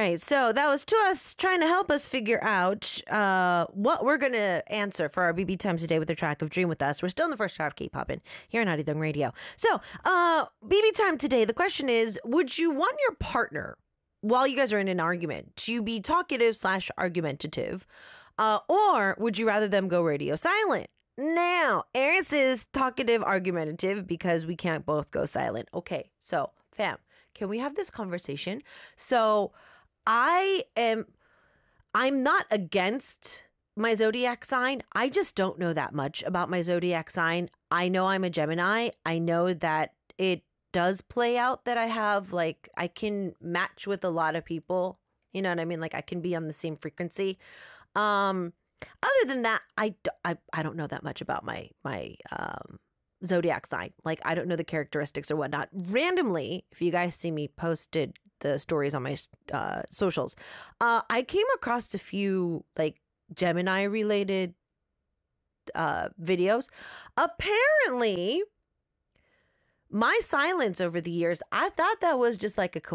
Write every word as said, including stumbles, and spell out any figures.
right. So that was to us trying to help us figure out uh, what we're going to answer for our B B time today with the track of Dream With Us. We're still in the first hour of K-Poppin' here on Naughty Dung Radio. So, uh, B B time today, the question is, would you want your partner, while you guys are in an argument, to be talkative slash argumentative, uh, or would you rather them go radio silent? Now, Eris is talkative argumentative because we can't both go silent. Okay, so, fam. Can we have this conversation? So I am, I'm not against my zodiac sign. I just don't know that much about my zodiac sign. I know I'm a Gemini. I know that it does play out that I have, like, I can match with a lot of people. You know what I mean? Like, I can be on the same frequency. Um, other than that, I, I, I don't know that much about my, my, um, zodiac sign. Like, I don't know the characteristics or whatnot. Randomly, if you guys see me posted the stories on my uh, socials, uh, I came across a few like Gemini related uh, videos. Apparently, my silence over the years, I thought that was just like a